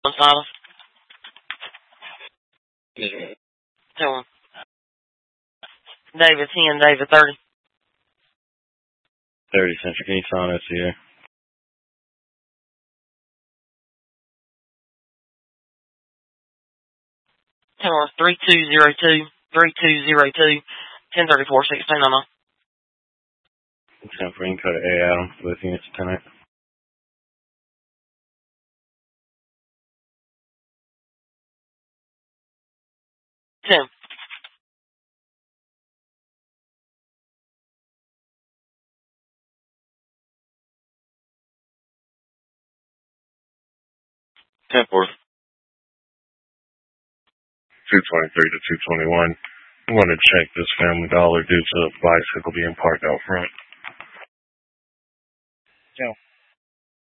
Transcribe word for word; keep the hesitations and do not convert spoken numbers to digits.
Silas. Tell him. David ten, David thirty. thirty Central. Can you sign us here? Tell him three two zero two, three two zero two, ten thirty-four, sixteen ninety-nine. It's time for Inco to A Adam with units tonight. Tim. ten four. two twenty-three to two twenty-one. I'm going to check this Family Dollar due to a bicycle being parked out front. Joe.